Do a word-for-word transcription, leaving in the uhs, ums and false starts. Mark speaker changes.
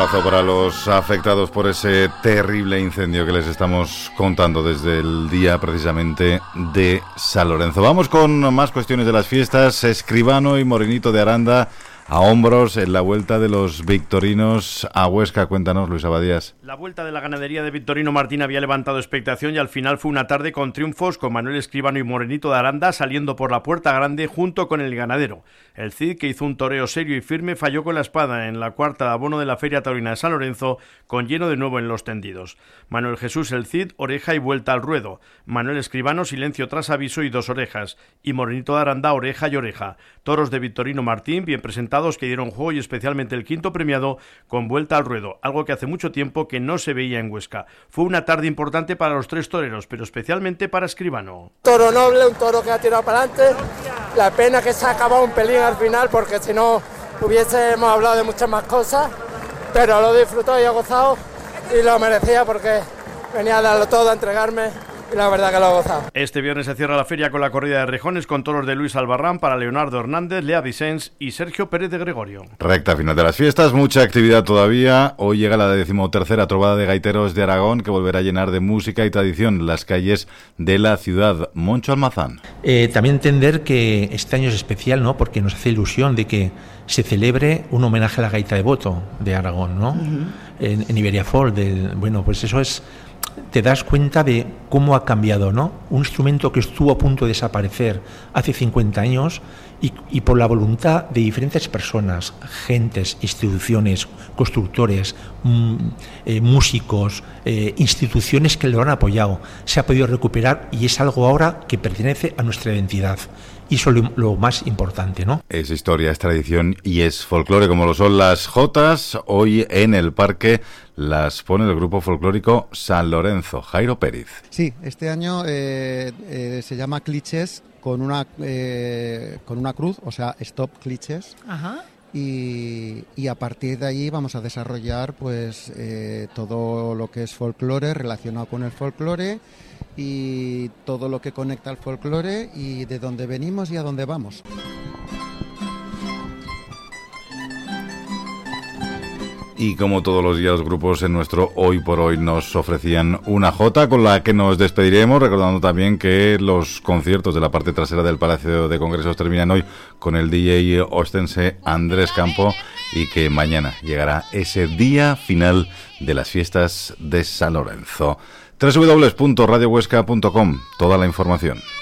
Speaker 1: abrazo para los afectados por ese terrible incendio que les estamos contando desde el día precisamente de San Lorenzo. Vamos con más cuestiones de las fiestas. Escribano y Morenito de Aranda a hombros en la vuelta de los victorinos a Huesca. Cuéntanos, Luis Abadías.
Speaker 2: La vuelta de la ganadería de Victorino Martín había levantado expectación y al final fue una tarde con triunfos, con Manuel Escribano y Morenito de Aranda saliendo por la puerta grande junto con el ganadero. El Cid, que hizo un toreo serio y firme, falló con la espada en la cuarta de abono de la Feria Taurina de San Lorenzo, con lleno de nuevo en los tendidos. Manuel Jesús el Cid, oreja y vuelta al ruedo. Manuel Escribano, silencio tras aviso y dos orejas. Y Morenito de Aranda, oreja y oreja. Toros de Victorino Martín, bien presentados, que dieron juego y especialmente el quinto premiado con vuelta al ruedo, algo que hace mucho tiempo que no se veía en Huesca. Fue una tarde importante para los tres toreros, pero especialmente para Escribano.
Speaker 3: Toro noble, un toro que ha tirado para adelante. La pena que se ha acabado un pelín al final, porque si no hubiésemos hablado de muchas más cosas, pero lo disfrutó y ha gozado y lo merecía porque venía a darlo todo, a entregarme. Y la verdad que lo ha gozado.
Speaker 2: Este viernes se cierra la feria con la corrida de rejones con toros de Luis Albarrán para Leonardo Hernández, Lea Vicens y Sergio Pérez de Gregorio.
Speaker 1: Recta final de las fiestas, mucha actividad todavía. Hoy llega la decimotercera trovada de gaiteros de Aragón, que volverá a llenar de música y tradición las calles de la ciudad. Moncho Almazán.
Speaker 4: Eh, también entender que este año es especial, ¿no? Porque nos hace ilusión de que se celebre un homenaje a la gaita de Boto de Aragón, ¿no? Uh-huh. En, en Iberia Folk. Del, bueno, pues eso es... Te das cuenta de cómo ha cambiado, ¿no? Un instrumento que estuvo a punto de desaparecer hace cincuenta años y, y por la voluntad de diferentes personas, gentes, instituciones, constructores, m- eh, músicos, eh, instituciones que lo han apoyado, se ha podido recuperar y es algo ahora que pertenece a nuestra identidad. Y eso es lo, lo más importante, ¿no?
Speaker 1: Es historia, es tradición y es folclore, como lo son las jotas. Hoy en el parque las pone el grupo folclórico San Lorenzo. Jairo Pérez.
Speaker 5: Sí, este año eh, eh, se llama Clichés con una, eh, con una cruz, o sea, Stop Clichés. Ajá. Y, y a partir de ahí vamos a desarrollar pues eh, todo lo que es folclore relacionado con el folclore y todo lo que conecta al folclore y de dónde venimos y a dónde vamos.
Speaker 1: Y como todos los días los grupos en nuestro Hoy por Hoy nos ofrecían una jota con la que nos despediremos, recordando también que los conciertos de la parte trasera del Palacio de Congresos terminan hoy con el D J ostense Andrés Campo y que mañana llegará ese día final de las fiestas de San Lorenzo. doble u doble u doble u punto radio huesca punto com, toda la información.